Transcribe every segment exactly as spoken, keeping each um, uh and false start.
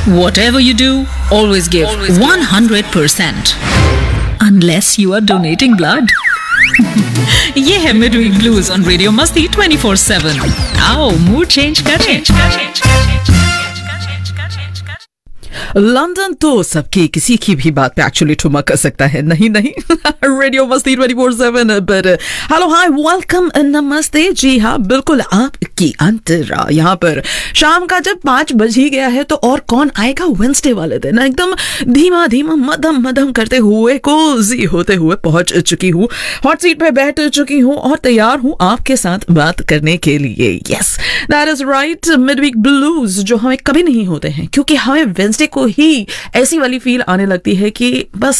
Whatever you do, always give always one hundred percent. Unless you are donating blood. ये है Midweek Blues on Radio Masti twenty-four seven. आओ mood change करें. London तो सबकी किसी की भी बात पे एक्चुअली ठुमक कर सकता है. नहीं नहीं रेडियो मस्ती ट्वेंटी फोर सेवन. पर हेलो हाय वेलकम नमस्ते. जी हाँ बिल्कुल आपकी अंतरा. यहाँ पर शाम का जब पाँच बज ही गया है तो और कौन आएगा वेंसडे वाले दिन. एकदम धीमा धीमा मदम मदम करते हुए कोजी होते हुए पहुंच चुकी हूँ. हॉट सीट पे बैठ चुकी हूँ और तैयार हूँ आपके साथ बात करने के लिए. Yes that is right. Midweek blues जो हमें कभी नहीं होते हैं क्योंकि हमें वेंसडे को ही ऐसी वाली फील आने लगती है कि बस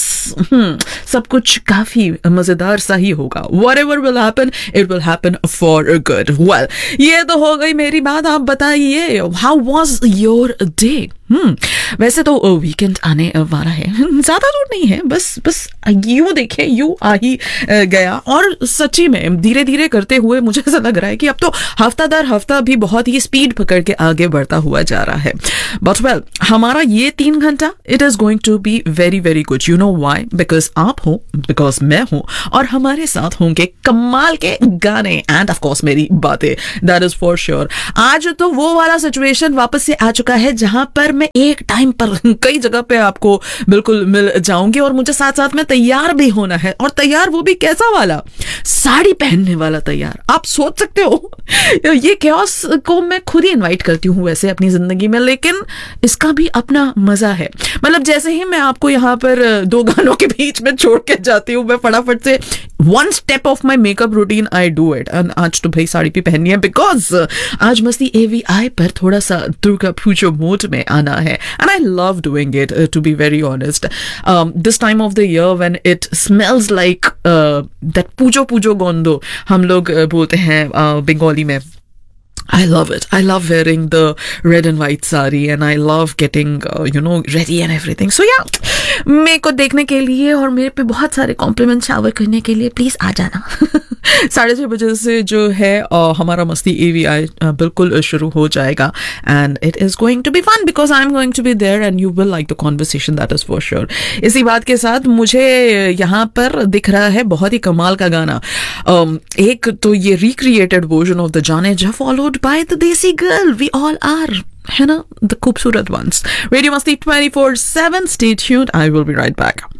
सब कुछ काफी मजेदार सा ही होगा. Whatever will happen, it will happen for good. Well, ये तो हो गई मेरी बात. आप बताइए, how was your day? हम्म वैसे तो वीकेंड आने वाला है, ज्यादा दूर नहीं है, बस बस यूं देखे यूं आ ही गया. और सच्ची में धीरे धीरे करते हुए मुझे ऐसा लग रहा है कि अब तो हफ्ता दर हफ्ता भी बहुत ही स्पीड पकड़ के आगे बढ़ता हुआ जा रहा है. बट वेल हमारा ये तीन घंटा it is going to be very very good. You know why? Because आप हो, बिकॉज मैं हूं और हमारे साथ होंगे कमाल के गाने एंड ऑफ कोर्स मेरी बातें. That is for sure. आज तो वो वाला सिचुएशन वापस से आ चुका है जहां पर मैं एक टाइम पर कई जगह पे आपको बिल्कुल मिल जाऊंगी और मुझे साथ साथ में तैयार भी होना है. और तैयार वो भी कैसा वाला? साड़ी पहनने वाला तैयार. आप सोच सकते हो ये chaos को मैं खुद ही इनवाइट करती हूँ वैसे अपनी जिंदगी में, लेकिन इसका भी अपना मजा है. मतलब जैसे ही मैं आपको यहाँ पर दो गानों के बीच में छोड़ के जाती हूँ, मैं फटाफट से one step of my makeup routine I do it. And आज तो भाई साड़ी भी पहननी है बिकॉज आज मस्ती एवीआई पर थोड़ा सा दुर्गा पूजा मोड में आना है. And I love doing it to be very honest. This time of the year when it smells like that पूजो पूजो गोंदो हम लोग uh, बोलते हैं बंगाली uh, में. I love it. I love wearing the red and white sari and I love getting, uh, you know, ready and everything. So yeah, मेरे को देखने के लिए और मेरे पे बहुत सारे कॉम्प्लीमेंट शावर करने के लिए प्लीज आ जाना. साढ़े छः बजे से जो है uh, हमारा मस्ती एवीआई uh, बिल्कुल शुरू हो जाएगा and it is going to be fun because I am going to be there and you will like the conversation. That is for sure. इसी बात के साथ मुझे यहाँ पर दिख रहा है बहुत ही कमाल का गाना. um, एक तो ये रिक्रिएटेड वर्जन ऑफ द जाने जा followed by the Desi Girl. We all are, है ना, the खूबसूरत ones. Radio Masti twenty-four seven. Stay tuned. I will be right back.